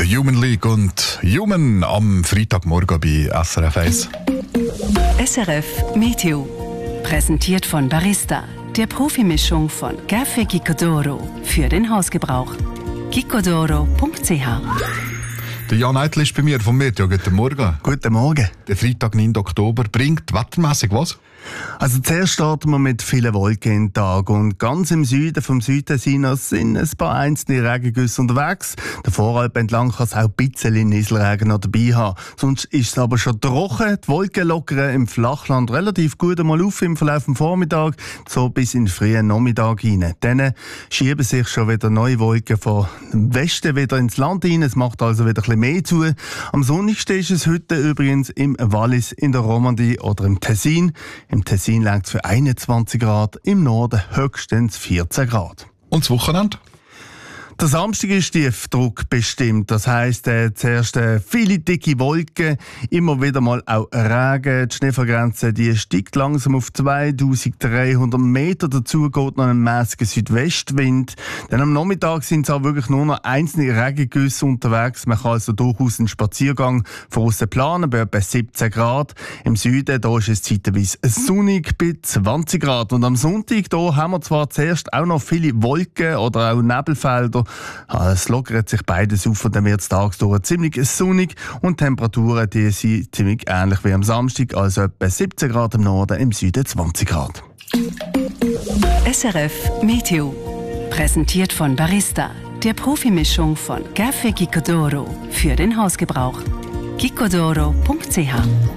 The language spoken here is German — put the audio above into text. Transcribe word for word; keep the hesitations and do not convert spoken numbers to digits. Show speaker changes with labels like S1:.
S1: The Human League und Human am Freitagmorgen bei S R F eins.
S2: S R F Meteo. Präsentiert von Barista, der Profimischung von Café Gicodoro für den Hausgebrauch. gicodoro punkt c h.
S1: Der Jan Eitel ist bei mir vom Meteo. Guten Morgen.
S3: Guten Morgen.
S1: Der Freitag, neunten Oktober, bringt wettermässig was?
S3: Also zuerst starten wir mit vielen Wolken in den Tag und ganz im Süden vom Südtessinas sind ein paar einzelne Regengüsse unterwegs. Der Voralp entlang kann es auch ein bisschen Nieselregen noch dabei haben. Sonst ist es aber schon trocken. Die Wolken lockern im Flachland relativ gut einmal auf im Verlauf des Vormittags, so bis in den frühen Nachmittag hinein. Dann schieben sich schon wieder neue Wolken von Westen wieder ins Land hinein. Es macht also wieder ein bisschen mehr zu. Am sonnigsten ist es heute übrigens im Wallis, in der Romandie oder im Tessin. Im Tessin langt es für einundzwanzig Grad, im Norden höchstens vierzehn Grad.
S1: Und das Wochenende?
S3: Der Samstag ist Tiefdruck bestimmt. Das heisst, äh, zuerst äh, viele dicke Wolken, immer wieder mal auch Regen. Die Schneefallgrenze die steigt langsam auf zweitausenddreihundert Meter. Dazu geht noch ein mäßiger Südwestwind. Dann am Nachmittag sind es auch wirklich nur noch einzelne Regengüsse unterwegs. Man kann also durchaus einen Spaziergang von aussen planen, bei etwa siebzehn Grad. Im Süden da ist es zeitweise sonnig bei zwanzig Grad. Und am Sonntag da haben wir zwar zuerst auch noch viele Wolken oder auch Nebelfelder. Es lockert sich beides auf und dann wird es tagsüber ziemlich sonnig und die Temperaturen die sind ziemlich ähnlich wie am Samstag, also etwa siebzehn Grad im Norden, im Süden zwanzig Grad.
S2: S R F Meteo. Präsentiert von Barista, der Profimischung von Café Gicodoro für den Hausgebrauch. gicodoro punkt c h.